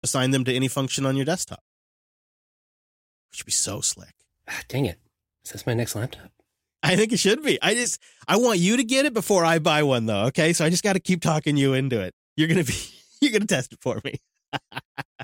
assign them to any function on your desktop. Which would be so slick. Dang it. Is this my next laptop? I think it should be. I want you to get it before I buy one, though. Okay, so I just got to keep talking you into it. You're gonna test it for me.